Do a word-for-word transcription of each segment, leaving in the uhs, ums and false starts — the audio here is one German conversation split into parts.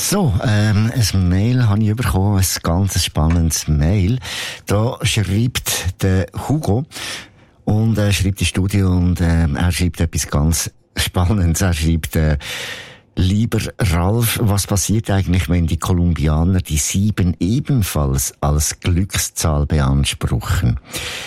So, ähm, ein Mail habe ich bekommen, ein ganz spannendes Mail. Da schreibt der Hugo und er schreibt ins Studio und ähm, er schreibt etwas ganz Spannendes. Er schreibt, äh, lieber Ralf, was passiert eigentlich, wenn die Kolumbianer die sieben ebenfalls als Glückszahl beanspruchen?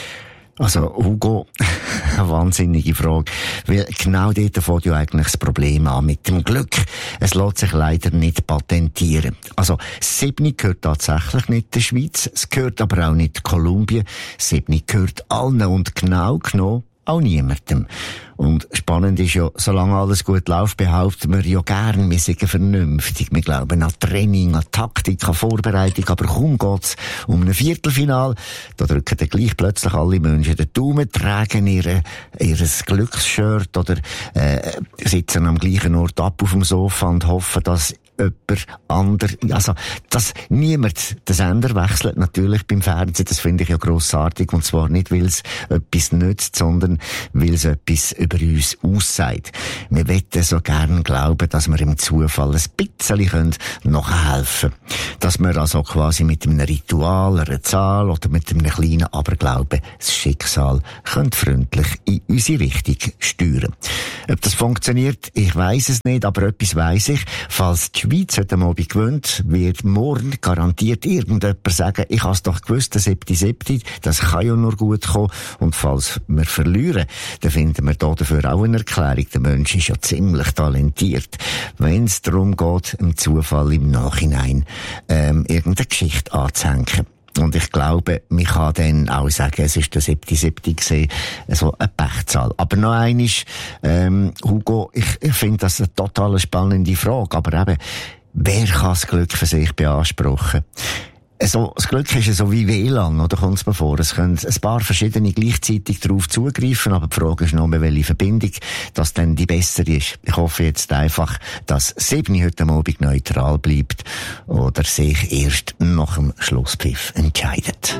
Also, Hugo, eine wahnsinnige Frage. Weil genau dort fängt ja eigentlich das Problem an mit dem Glück. Es lässt sich leider nicht patentieren. Also, sieben gehört tatsächlich nicht der Schweiz, es gehört aber auch nicht Kolumbien. sieben gehört allen und genau genommen auch niemandem. Und spannend ist ja, solange alles gut läuft, behaupten wir ja gern, wir sind vernünftig. Wir glauben an Training, an Taktik, an Vorbereitung, aber kaum geht's um ein Viertelfinal. Da drücken dann gleich plötzlich alle Menschen den Daumen, tragen ihre, ihres Glücksshirt oder äh, sitzen am gleichen Ort ab auf dem Sofa und hoffen, dass jemand ander, also, dass niemand den Sender wechselt, natürlich beim Fernsehen, das finde ich ja grossartig, und zwar nicht, weil es etwas nützt, sondern weil es etwas über uns aussagt. Wir wollen so gern glauben, dass wir im Zufall ein bisschen nachhelfen können. Dass wir also quasi mit einem Ritual, einer Zahl oder mit einem kleinen Aberglauben das Schicksal können freundlich in unsere Richtung steuern. Ob das funktioniert, ich weiss es nicht, aber etwas weiss ich, falls die Schweiz heute Abend gewinnt, wird morgen garantiert irgendjemand sagen, ich habe es doch gewusst, der siebte siebte, das kann ja nur gut kommen. Und falls wir verlieren, dann finden wir da dafür auch eine Erklärung. Der Mensch ist ja ziemlich talentiert, wenn es darum geht, im Zufall im Nachhinein ähm, irgendeine Geschichte anzuhängen. Und ich glaube, man kann dann auch sagen, es ist der siebte siebte gesehen, so eine Pechzahl. Aber noch eines, ähm, Hugo, ich, ich finde das eine total spannende Frage, aber eben, wer kann das Glück für sich beanspruchen? Also, das Glück ist ja so wie W L A N, oder kommt es mir vor? Es können ein paar verschiedene gleichzeitig darauf zugreifen, aber die Frage ist noch, welche Verbindung das dann die bessere ist. Ich hoffe jetzt einfach, dass sieben heute Abend neutral bleibt oder sich erst nach dem Schlusspfiff entscheidet.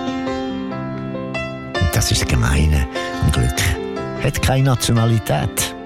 Und das ist das Gemeine am Glück. Hat keine Nationalität.